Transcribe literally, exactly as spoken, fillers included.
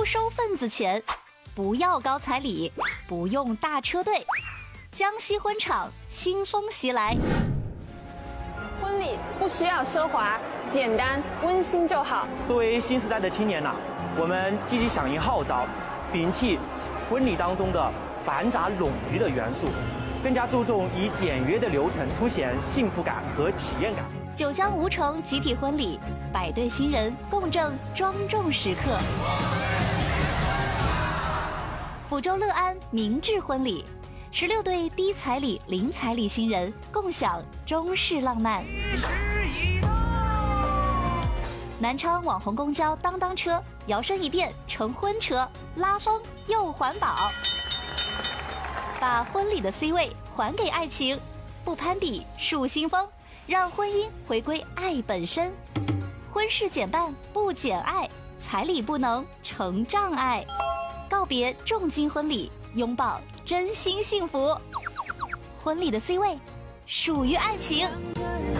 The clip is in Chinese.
不收份子钱，不要高彩礼，不用大车队。江西婚场新风袭来， 婚礼不需要奢华，简单温馨就好。 作为新时代的青年呐、啊，我们积极响应号召，摒弃婚礼当中的繁杂冗余的元素，更加注重以简约的流程凸显幸福感和体验感。 九江吴城集体婚礼，百对新人共振庄重时刻。抚州乐安明志婚礼，十六对低彩礼、零彩礼新人共享中式浪漫。南昌网红公交当当车摇身一变成婚车，拉风又环保，把婚礼的 C 位还给爱情，不攀比树新风，让婚姻回归爱本身。婚事减半不减爱，彩礼不能成障碍。告别重金婚礼，拥抱真心幸福。婚礼的 C 位属于爱情。